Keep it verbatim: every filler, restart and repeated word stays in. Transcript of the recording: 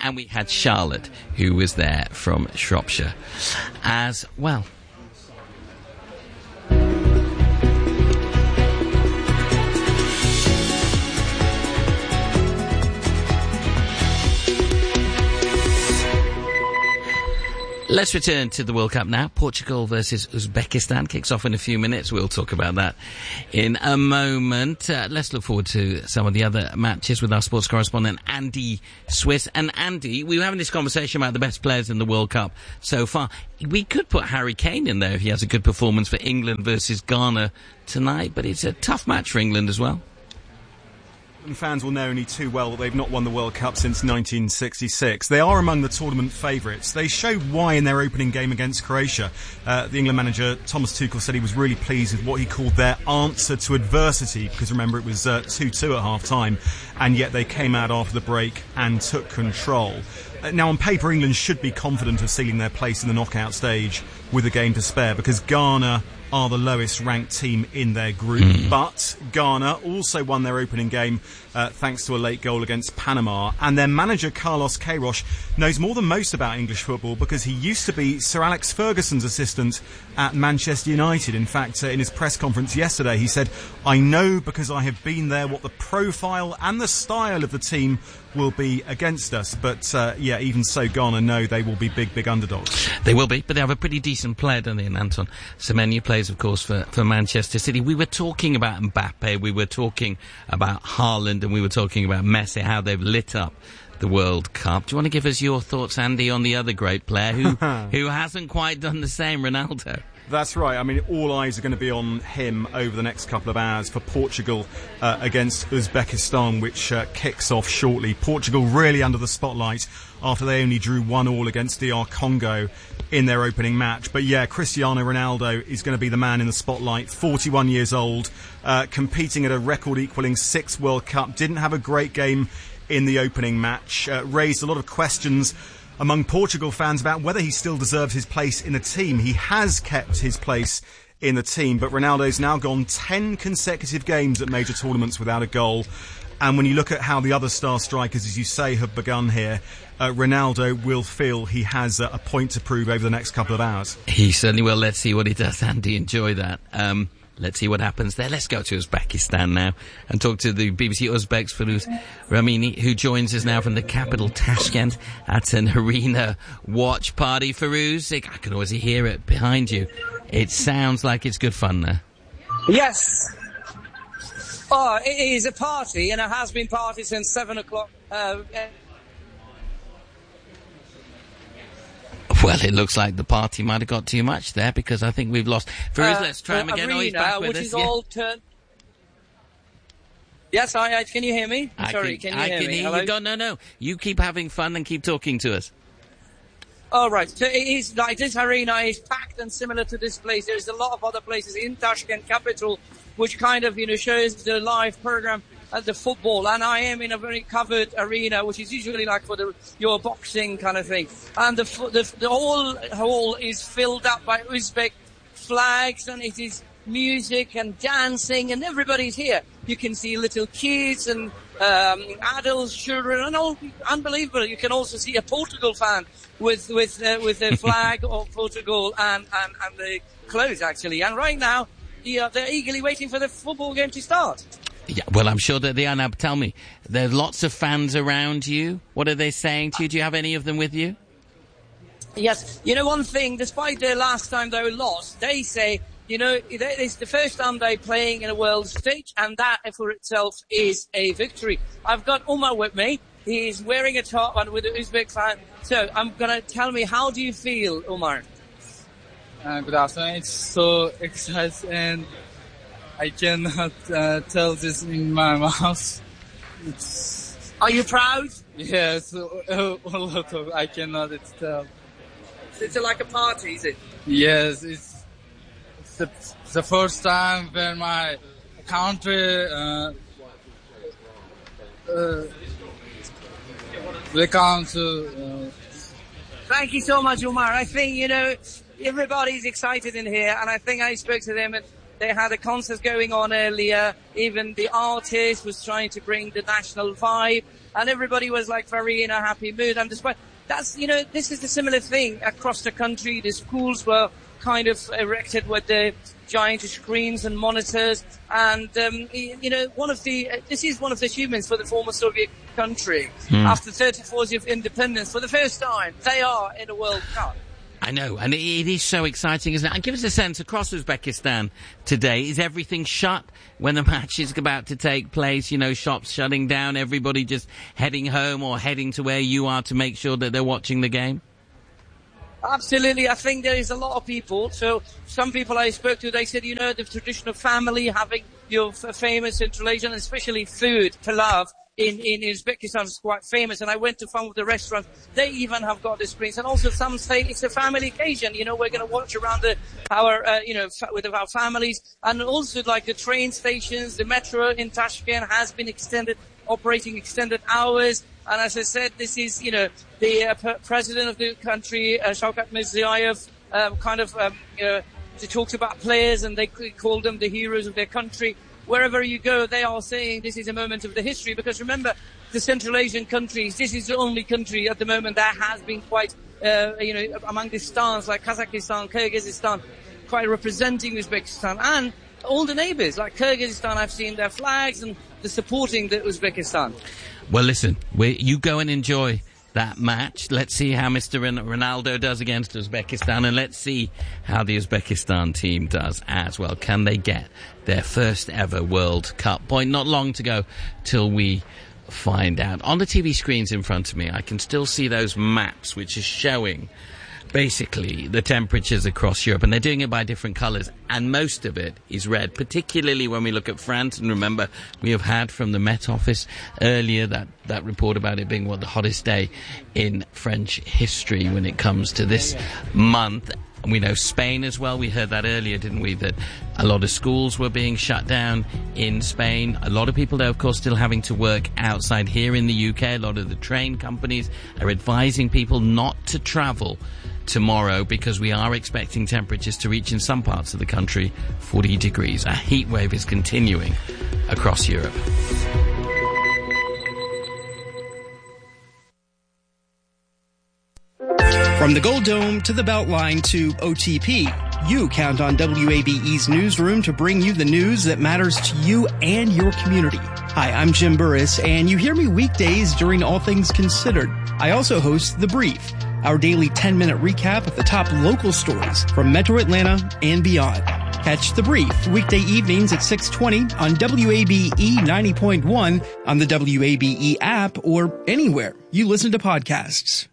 and we had Charlotte, who was there from Shropshire as well. Let's return to the World Cup now. Portugal versus Uzbekistan kicks off in a few minutes. We'll talk about that in a moment. Uh, let's look forward to some of the other matches with our sports correspondent, Andy Swiss. And Andy, we were having this conversation about the best players in the World Cup so far. We could put Harry Kane in there if he has a good performance for England versus Ghana tonight, but it's a tough match for England as well. Fans will know only too well that they've not won the World Cup since nineteen sixty-six. They are among the tournament favourites. They showed why in their opening game against Croatia. Uh, the England manager, Thomas Tuchel, said he was really pleased with what he called their answer to adversity, because remember it was uh, two two at half-time, and yet they came out after the break and took control. Uh, now, on paper, England should be confident of sealing their place in the knockout stage with a game to spare, because Ghana are the lowest ranked team in their group. Mm. But Ghana also won their opening game uh, thanks to a late goal against Panama. And their manager, Carlos Queiroz, knows more than most about English football because he used to be Sir Alex Ferguson's assistant at Manchester United. In fact, uh, in his press conference yesterday, he said, "I know because I have been there what the profile and the style of the team will be against us." But, uh, yeah, even so, Ghana know they will be big, big underdogs. They will be, but they have a pretty decent player, don't they, in Anton Semenyo, plays, of course, for, for Manchester City. We were talking about Mbappe, we were talking about Haaland, and we were talking about Messi, how they've lit up the World Cup. Do you want to give us your thoughts, Andy, on the other great player who who hasn't quite done the same, Ronaldo? That's right. I mean, all eyes are going to be on him over the next couple of hours for Portugal uh, against Uzbekistan, which uh, kicks off shortly. Portugal really under the spotlight after they only drew one all against D R Congo in their opening match. But yeah, Cristiano Ronaldo is going to be the man in the spotlight. forty-one years old, uh, competing at a record-equalling six World Cup. Didn't have a great game in the opening match. Uh, raised a lot of questions among Portugal fans about whether he still deserves his place in the team. He has kept his place in the team, but Ronaldo's now gone ten consecutive games at major tournaments without a goal. And when you look at how the other star strikers, as you say, have begun here, uh, Ronaldo will feel he has uh, a point to prove over the next couple of hours. He certainly will. Let's see what he does, Andy. Enjoy that. Um, let's see what happens there. Let's go to Uzbekistan now and talk to the B B C Uzbeks, Firuz Ramini, who joins us now from the capital, Tashkent, at an arena watch party. Firuz, I can always hear it behind you. It sounds like it's good fun there. Yes. Oh, it is a party, and it has been party since seven o'clock. Uh, Well, it looks like the party might have got too much there, because I think we've lost. Firuz, uh, let's try him again. Arena, oh, he's back with which us. is yeah. all turned. Yes, I, I, can you hear me? I Sorry, can, can you I hear can me? hear Hello? you. No, no, no. You keep having fun and keep talking to us. All right. So it is like this arena is packed and similar to this place. There's a lot of other places in Tashkent capital, which kind of, you know, shows the live program at the football. And I am in a very covered arena, which is usually like for the your boxing kind of thing. And the the, the whole hall is filled up by Uzbek flags, and it is music and dancing, and everybody's here. You can see little kids and um, adults, children, and all. Unbelievable. You can also see a Portugal fan with with uh, with the flag of Portugal and, and, and the clothes, actually. And right now, yeah, they're eagerly waiting for the football game to start. Yeah, well, I'm sure that they are. Now, tell me, there's lots of fans around you. What are they saying to you? Do you have any of them with you? Yes. You know, one thing, despite the last time they lost, they say, you know, it's the first time they're playing in a world stage, and that for itself is a victory. I've got Umar with me. He's wearing a top and with an Uzbek fan. So I'm going to tell me, how do you feel, Umar? Uh, good afternoon. It's so exciting, and I cannot uh, tell this in my mouth. It's... Are you proud? Yes, a, a lot of. I cannot tell. It's like a party, is it? Yes, it's, it's the, the first time when my country uh, uh, they come to. Uh... Thank you so much, Umar. I think, you know, everybody's excited in here, and I think I spoke to them, and They had a concert going on earlier. Even the artist was trying to bring the national vibe, and everybody was like very in a happy mood. And despite that's, you know, this is the similar thing across the country. The schools were kind of erected with the giant screens and monitors, and um, you know, one of the uh, this is one of the achievements for the former Soviet country. Mm. After thirty-four years of independence, for the first time, they are in a World Cup. I know, and it, it is so exciting, isn't it? And give us a sense, across Uzbekistan today, is everything shut when the match is about to take place? You know, shops shutting down, everybody just heading home or heading to where you are to make sure that they're watching the game? Absolutely. I think there is a lot of people. So some people I spoke to, they said, you know, the tradition of family, having your famous Central Asian, especially food, pilav, in, in Uzbekistan is quite famous. And I went to some of the restaurants. They even have got the screens. And also some say it's a family occasion. You know, we're going to watch around the, our, uh, you know, fa- with our families. And also like the train stations, the metro in Tashkent has been extended, operating extended hours. And as I said, this is, you know, the uh, p- president of the country, uh, Shavkat Mirziyoyev, um, kind of, um, you know, he talks about players and they call them the heroes of their country. Wherever you go, they are saying this is a moment of the history, because remember, the Central Asian countries, this is the only country at the moment that has been quite, uh, you know, among the stars like Kazakhstan, Kyrgyzstan, quite representing Uzbekistan, and all the neighbors like Kyrgyzstan. I've seen their flags and the supporting the Uzbekistan. Well, listen, we, you go and enjoy that match. Let's see how Mister Ronaldo does against Uzbekistan, and let's see how the Uzbekistan team does as well. Can they get their first ever World Cup point? Not long to go till we find out. On the T V screens in front of me, I can still see those maps which are showing basically the temperatures across Europe, and they're doing it by different colours, and most of it is red, particularly when we look at France. And remember, we have had from the Met Office earlier that, that report about it being, what, the hottest day in French history when it comes to this month. And we know Spain as well. We heard that earlier, didn't we, that a lot of schools were being shut down in Spain. A lot of people, though, of course, still having to work outside here in the U K. A lot of the train companies are advising people not to travel tomorrow, because we are expecting temperatures to reach in some parts of the country forty degrees. A heat wave is continuing across Europe. From the Gold Dome to the Beltline to O T P, you count on W A B E's newsroom to bring you the news that matters to you and your community. Hi, I'm Jim Burris, and you hear me weekdays during All Things Considered. I also host The Brief, our daily ten-minute recap of the top local stories from Metro Atlanta and beyond. Catch The Brief weekday evenings at six twenty on W A B E ninety point one, on the W A B E app, or anywhere you listen to podcasts.